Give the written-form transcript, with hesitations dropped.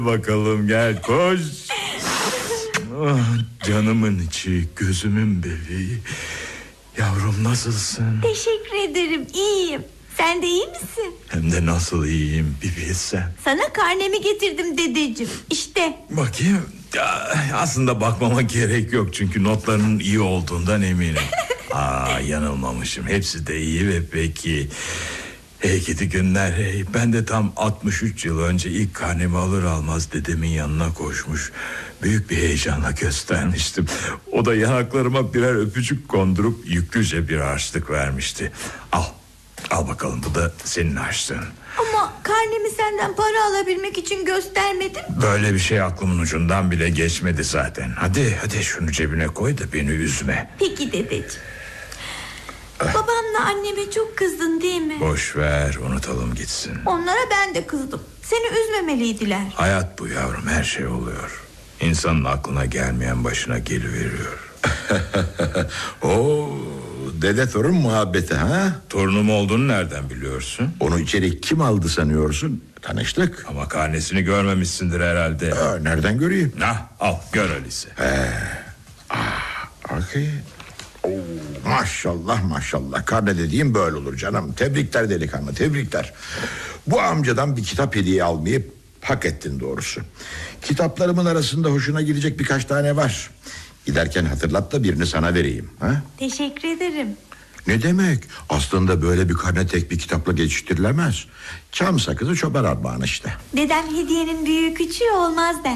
Bakalım gel koş. Oh, canımın içi, gözümün bebeği. Yavrum nasılsın? Teşekkür ederim, iyiyim. Sen de iyi misin? Hem de nasıl iyiyim bir bilsen. Sana karnemi getirdim dedeciğim. İşte. Bakayım. Ya, aslında bakmama gerek yok çünkü notlarının iyi olduğundan eminim. Yanılmamışım. Hepsi de iyi ve peki. Hey gidi günler hey. Ben de tam 63 yıl önce ilk karnemi alır almaz dedemin yanına koşmuş. Büyük bir heyecanla göstermiştim. O da yanaklarıma birer öpücük kondurup yüklüce bir harçlık vermişti. Al bakalım, bu da senin harçlığın. Ama karnemi senden para alabilmek için göstermedim. Böyle bir şey aklımın ucundan bile geçmedi zaten. Hadi şunu cebine koy da beni üzme. Peki dedeciğim. Babamla anneme çok kızdın değil mi? Boş ver, unutalım gitsin. Onlara ben de kızdım. Seni üzmemeliydiler. Hayat bu yavrum, her şey oluyor. İnsanın aklına gelmeyen başına geliveriyor. Oo, dede torun muhabbeti ha? Torunum olduğunu nereden biliyorsun? Onu içeri kim aldı sanıyorsun? Tanıştık. Ama karnesini görmemişsindir herhalde. Nereden göreyim? Al gör öyleyse. Okey. Maşallah. Karne dediğim böyle olur canım. Tebrikler delikanlı, tebrikler. Bu amcadan bir kitap hediye almayı hak ettin doğrusu. Kitaplarımın arasında hoşuna gidecek birkaç tane var. Giderken hatırlat da birini sana vereyim. Ha? Teşekkür ederim. Ne demek? Aslında böyle bir karne tek bir kitapla geçiştirilemez. Çam sakızı çoban armağanı işte. Dedem hediyenin büyüğü küçüğü olmaz der.